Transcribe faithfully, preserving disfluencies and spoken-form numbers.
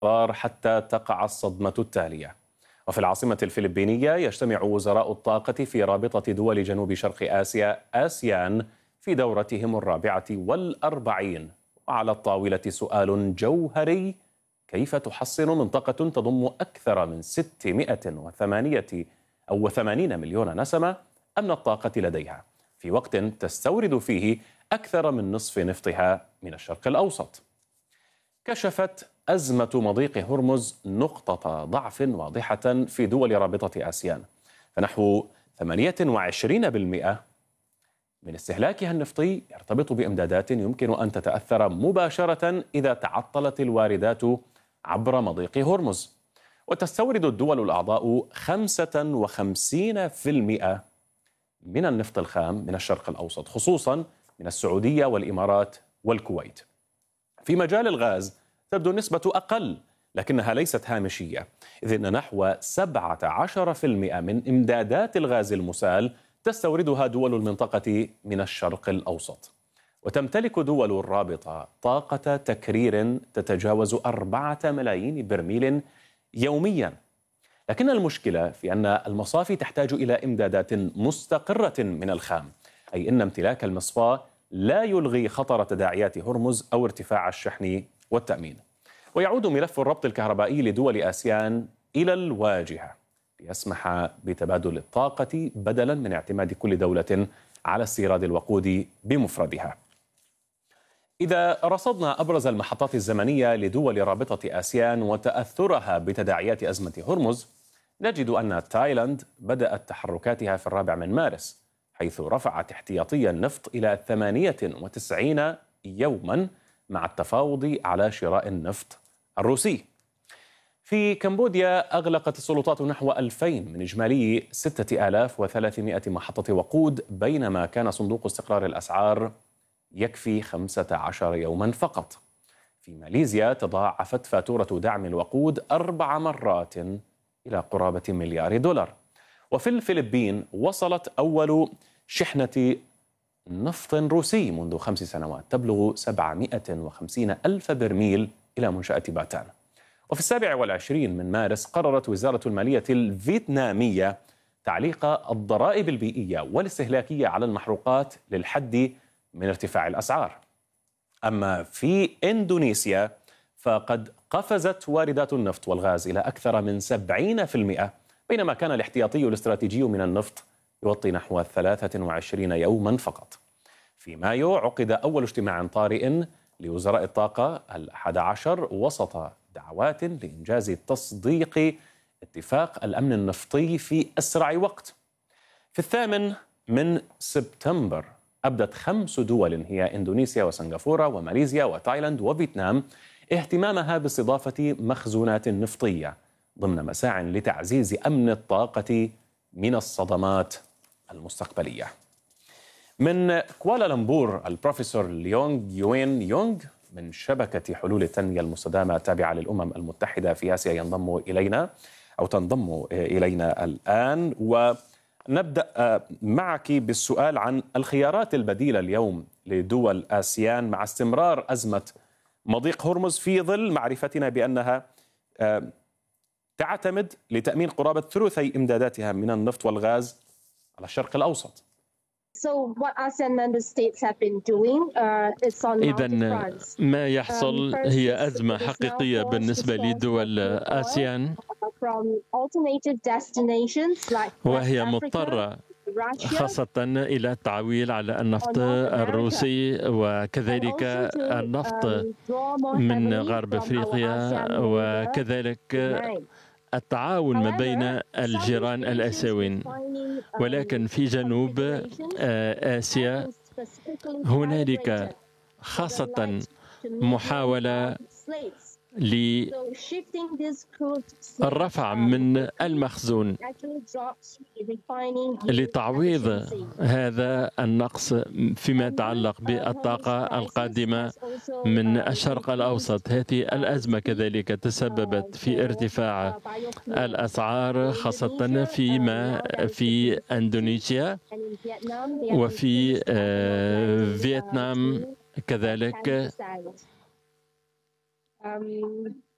القرار حتى تقع الصدمة التالية. وفي العاصمة الفلبينية يجتمع وزراء الطاقة في رابطة دول جنوب شرق آسيا آسيان في دورتهم الرابعة والأربعين، وعلى الطاولة سؤال جوهري: كيف تحصن منطقة تضم أكثر من ستمائة وثمانية أو ثمانين مليون نسمة أمن الطاقة لديها في وقت تستورد فيه أكثر من نصف نفطها من الشرق الأوسط؟ كشفت أزمة مضيق هرمز نقطة ضعف واضحة في دول رابطة آسيان، فنحو ثمانية وعشرين بالمئة من استهلاكها النفطي يرتبط بإمدادات يمكن أن تتأثر مباشرة إذا تعطلت الواردات عبر مضيق هرمز. وتستورد الدول الأعضاء خمسة وخمسين بالمئة من النفط الخام من الشرق الأوسط، خصوصا من السعودية والإمارات والكويت. في مجال الغاز تبدو النسبة أقل، لكنها ليست هامشية، إذ أن نحو سبعة عشر بالمئة من إمدادات الغاز المسال تستوردها دول المنطقة من الشرق الأوسط. وتمتلك دول الرابطة طاقة تكرير تتجاوز أربعة ملايين برميل يوميا. لكن المشكلة في أن المصافي تحتاج إلى إمدادات مستقرة من الخام، أي أن امتلاك المصفاة لا يلغي خطر تداعيات هرمز أو ارتفاع الشحن والتأمين. ويعود ملف الربط الكهربائي لدول آسيان إلى الواجهة ليسمح بتبادل الطاقة بدلا من اعتماد كل دولة على استيراد الوقود بمفردها. إذا رصدنا أبرز المحطات الزمنية لدول رابطة آسيان وتأثرها بتداعيات أزمة هرمز، نجد أن تايلاند بدأت تحركاتها في الرابع من مارس، حيث رفعت احتياطي النفط إلى ثمانية وتسعين يوما مع التفاوض على شراء النفط الروسي. في كمبوديا أغلقت السلطات نحو ألفين من إجمالي ستة آلاف وثلاثمائة محطة وقود، بينما كان صندوق استقرار الأسعار يكفي خمسة عشر يوما فقط. في ماليزيا تضاعفت فاتورة دعم الوقود أربع مرات إلى قرابة مليار دولار. وفي الفلبين وصلت أول شحنة نفط روسي منذ خمس سنوات تبلغ سبعمائة وخمسين ألف برميل إلى منشأة باتان. وفي السابع والعشرين من مارس قررت وزارة المالية الفيتنامية تعليق الضرائب البيئية والاستهلاكية على المحروقات للحد من ارتفاع الأسعار. أما في إندونيسيا فقد قفزت واردات النفط والغاز إلى أكثر من سبعين بالمئة، بينما كان الاحتياطي الاستراتيجي من النفط يغطي نحو ثلاثة وعشرين يوما فقط. في مايو عقد أول اجتماع طارئ لوزراء الطاقة الأحد عشر وسط دعوات لإنجاز تصديق اتفاق الأمن النفطي في أسرع وقت. في الثامن من سبتمبر أبدت خمس دول هي إندونيسيا وسنغافورة وماليزيا وتايلاند وفيتنام اهتمامها باستضافة مخزونات نفطية ضمن مساع لتعزيز أمن الطاقة من الصدمات المستقبلية. من كوالالمبور البروفيسور ليونغ يوين يونغ من شبكة حلول التنمية المستدامة التابعة للأمم المتحدة في آسيا ينضم إلينا أو تنضم إلينا الآن، ونبدأ معك بالسؤال عن الخيارات البديلة اليوم لدول آسيان مع استمرار أزمة مضيق هرمز في ظل معرفتنا بأنها تعتمد لتأمين قرابة ثلثي إمداداتها من النفط والغاز على الشرق الأوسط. إذن ما يحصل هي أزمة حقيقية بالنسبة لدول آسيان، وهي مضطرة خاصة إلى التعويل على النفط الروسي وكذلك النفط من غرب أفريقيا، وكذلك التعاون ما بين الجيران الآسيويين. ولكن في جنوب آسيا هنالك خاصة محاولة للرفع من المخزون لتعويض هذا النقص فيما يتعلق بالطاقة القادمة من الشرق الأوسط. هذه الأزمة كذلك تسببت في ارتفاع الأسعار خاصة فيما في إندونيسيا وفي فيتنام كذلك.